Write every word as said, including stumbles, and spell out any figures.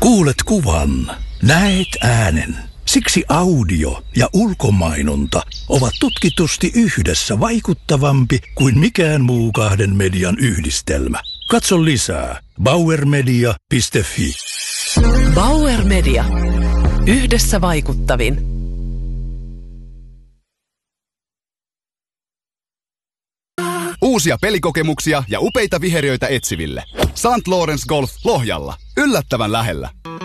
Kuulet kuvan, näet äänen. Siksi audio ja ulkomainonta ovat tutkitusti yhdessä vaikuttavampi kuin mikään muu kahden median yhdistelmä. Katso lisää bauer media piste fi. Bauer Media. Yhdessä vaikuttavin. Uusia pelikokemuksia ja upeita viheriöitä etsiville. Saint Lawrence Golf Lohjalla. Yllättävän lähellä.